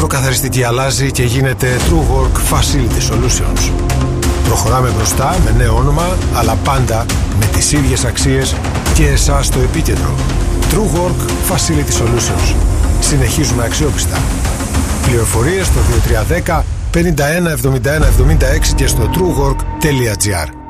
υδροκαθαριστική αλλάζει και γίνεται TrueWork Facility Solutions. Προχωράμε μπροστά με νέο όνομα, αλλά πάντα με τις ίδιες αξίες και εσάς στο επίκεντρο. TrueWork Facility Solutions. Συνεχίζουμε αξιόπιστα. Πληροφορίες στο 2310 51 71 76 και στο truework.gr.